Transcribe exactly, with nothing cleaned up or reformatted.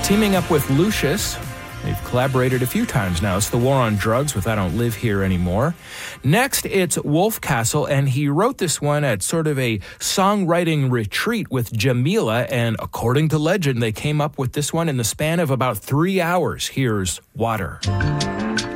teaming up with Lucius. They've collaborated a few times now. It's The War on Drugs with I Don't Live Here Anymore. Next, it's Wolfcastle, and he wrote this one at sort of a songwriting retreat with Jamila, and according to legend, they came up with this one in the span of about three hours. Here's Water.